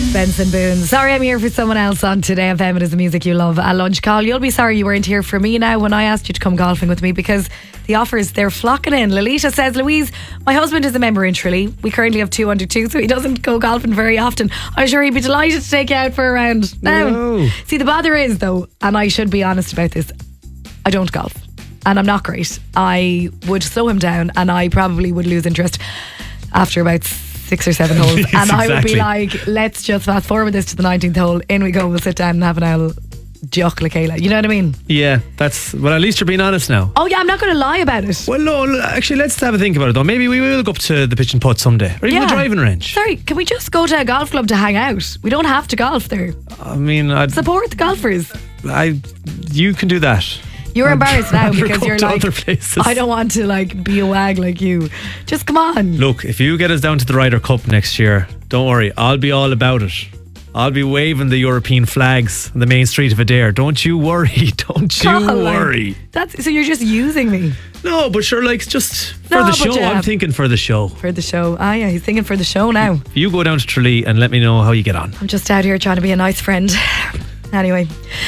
Benson Boone. Sorry I'm here for someone else on Today FM. It is the music you love. A lunch call. You'll be sorry you weren't here for me now when I asked you to come golfing with me, because the offers, they're flocking in. Lolita says, Louise, my husband is a member in Tralee. We currently have 2 under 2, so he doesn't go golfing very often. I'm sure he'd be delighted to take you out for a round. Now, see, the bother is though, and I should be honest about this, I don't golf and I'm not great. I would slow him down and I probably would lose interest after about 6 or 7 holes. Yes, and I would be exactly. like, let's just fast forward this to the 19th hole. In we go, we'll sit down and have an owl jock like Kayla. You know what I mean? Yeah, that's. Well, at least you're being honest now. Oh yeah, I'm not going to lie about it. Well, no, actually, let's have a think about it though. Maybe we will go up to the pitch and putt someday, or even the driving range. Sorry, can we just go to a golf club to hang out? We don't have to golf there. I mean, Support the golfers. you can do that. You're embarrassed now rather because go you're to like, other places. I don't want to like be a wag like you. Just come on. Look, if you get us down to the Ryder Cup next year, don't worry, I'll be all about it. I'll be waving the European flags on the main street of Adair. Don't you worry. Don't you Colin, worry. That's so you're just using me No, but sure, like, just for No, the but show. yeah. I'm thinking for the show. for the show. Ah yeah, he's thinking for the show now. You go down to Tralee and let me know how you get on. I'm just out here trying to be a nice friend. Anyway,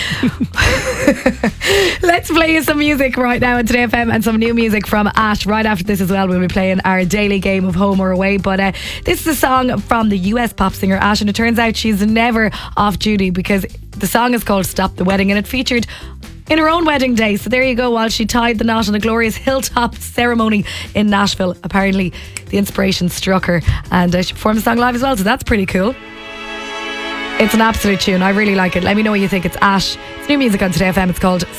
let's play you some music right now on Today FM and some new music from Ash. Right after this as well, we'll be playing our daily game of home or away. But this is a song from the US pop singer Ash, and it turns out she's never off duty because the song is called Stop the Wedding and it featured in her own wedding day. So there you go, while she tied the knot in a glorious hilltop ceremony in Nashville. Apparently the inspiration struck her and she performed the song live as well, so that's pretty cool. It's an absolute tune. I really like it. Let me know what you think. It's Ash. It's new music on Today FM. It's called